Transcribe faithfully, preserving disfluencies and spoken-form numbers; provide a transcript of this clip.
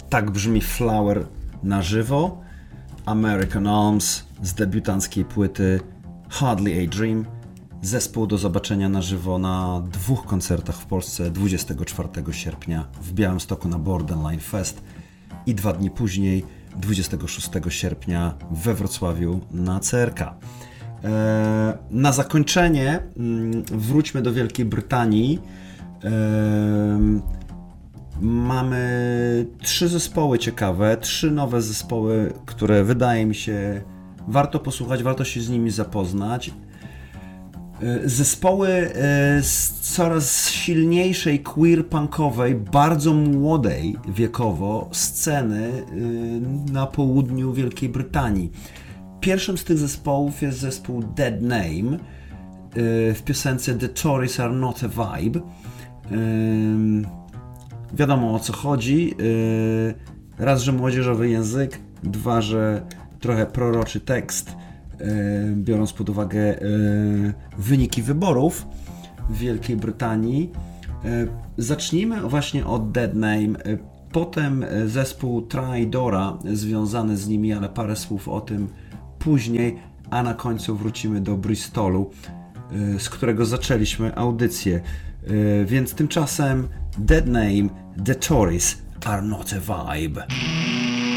Tak brzmi Flower na żywo, American Alms z debiutanckiej płyty Hardly a Dream. Zespół do zobaczenia na żywo na dwóch koncertach w Polsce dwudziestego czwartego sierpnia w Białymstoku na Borderline Fest i dwa dni później, dwudziestego szóstego sierpnia we Wrocławiu na C R K. Na zakończenie wróćmy do Wielkiej Brytanii. Mamy trzy zespoły ciekawe, trzy nowe zespoły, które wydaje mi się warto posłuchać, warto się z nimi zapoznać. Zespoły z coraz silniejszej queer-punkowej, bardzo młodej wiekowo sceny na południu Wielkiej Brytanii. Pierwszym z tych zespołów jest zespół Dead Name w piosence The Tories Are Not a Vibe. Wiadomo, o co chodzi. Raz, że młodzieżowy język, dwa, że trochę proroczy tekst, biorąc pod uwagę wyniki wyborów w Wielkiej Brytanii. Zacznijmy właśnie od Dead Name, potem zespół Tridora związany z nimi, ale parę słów o tym później, a na końcu wrócimy do Bristolu, z którego zaczęliśmy audycję. Więc tymczasem Dead Name, The Tories Are Not a Vibe.